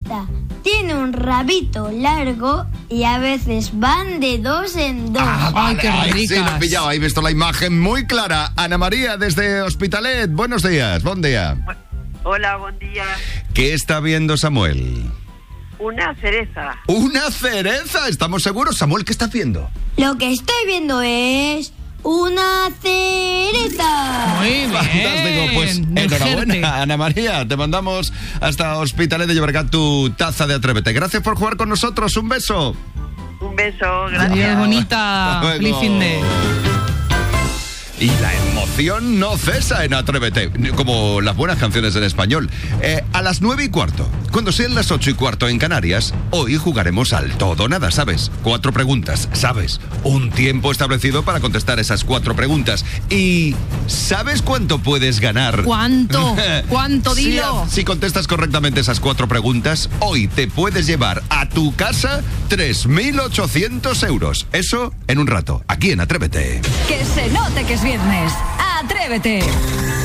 Esta tiene un rabito largo y a veces van de 2 en 2. Vale. qué Ay, sí, ricas. lo he pillado. He visto la imagen muy clara. Ana María, desde Hospitalet. Buenos días. Buen día. Hola, buen día. ¿Qué está viendo Samuel? Una cereza. ¡Una cereza! ¿Estamos seguros? Samuel, ¿qué estás viendo? Lo que estoy viendo es una cereza. Muy bien. Fantástico, pues Del enhorabuena, Jerte. Ana María. Te mandamos hasta Hospitalet de Llobregat tu taza de Atrévete. Gracias por jugar con nosotros. Un beso. Un beso, gracias. Adiós, bonita. Hasta luego. Feliz fin de... Y la emoción no cesa en Atrévete, como las buenas canciones en español. A las 9:15, cuando sean las 8:15 en Canarias, hoy jugaremos al todo o nada, ¿sabes? 4 preguntas, ¿sabes? Un tiempo establecido para contestar esas 4 preguntas. ¿Y sabes cuánto puedes ganar? ¿Cuánto? ¿Cuánto? Dilo. Si contestas correctamente esas 4 preguntas, hoy te puedes llevar a tu casa 3.800 euros. Eso en un rato, aquí en Atrévete. Que se note que es viernes. ¡Atrévete!